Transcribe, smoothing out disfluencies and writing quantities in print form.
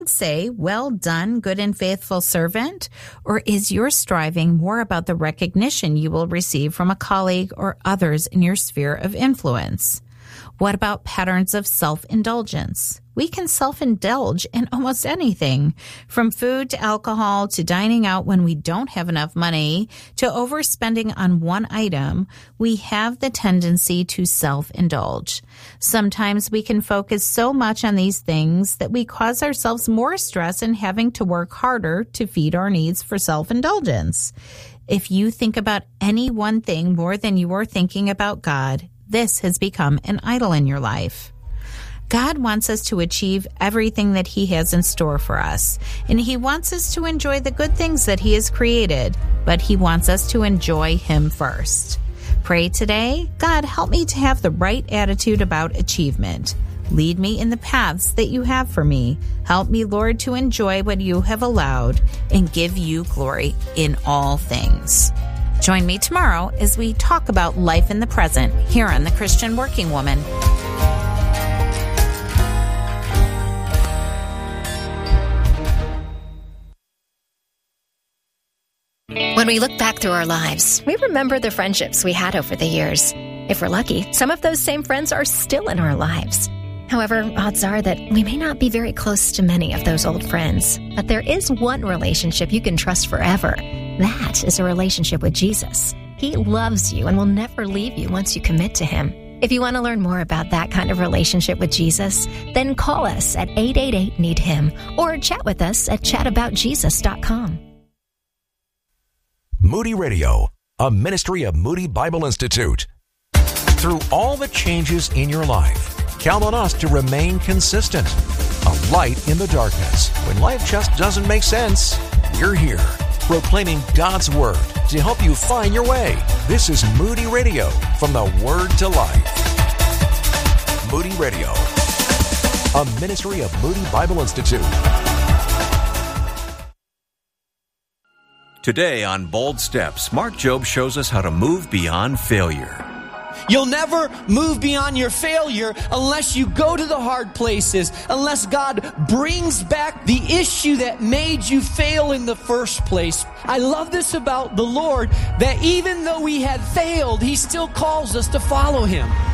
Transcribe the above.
say, "Well done, good and faithful servant"? Or is your striving more about the recognition you will receive from a colleague or others in your sphere of influence? What about patterns of self-indulgence? We can self-indulge in almost anything, from food to alcohol to dining out when we don't have enough money to overspending on one item. We have the tendency to self-indulge. Sometimes we can focus so much on these things that we cause ourselves more stress in having to work harder to feed our needs for self-indulgence. If you think about any one thing more than you are thinking about God, this has become an idol in your life. God wants us to achieve everything that He has in store for us, and He wants us to enjoy the good things that He has created, but He wants us to enjoy Him first. Pray today, "God, help me to have the right attitude about achievement. Lead me in the paths that you have for me. Help me, Lord, to enjoy what you have allowed and give you glory in all things." Join me tomorrow as we talk about life in the present here on The Christian Working Woman. When we look back through our lives, we remember the friendships we had over the years. If we're lucky, some of those same friends are still in our lives. However, odds are that we may not be very close to many of those old friends. But there is one relationship you can trust forever. That is a relationship with Jesus. He loves you and will never leave you once you commit to Him. If you want to learn more about that kind of relationship with Jesus, then call us at 888-NEED-HIM or chat with us at chataboutjesus.com. Moody Radio, a ministry of Moody Bible Institute. Through all the changes in your life, count on us to remain consistent. A light in the darkness. When life just doesn't make sense, we're here, proclaiming God's Word to help you find your way. This is Moody Radio, from the Word to Life. Moody Radio, a ministry of Moody Bible Institute. Today on Bold Steps, Mark Jobe shows us how to move beyond failure. You'll never move beyond your failure unless you go to the hard places, unless God brings back the issue that made you fail in the first place. I love this about the Lord, that even though we had failed, He still calls us to follow Him.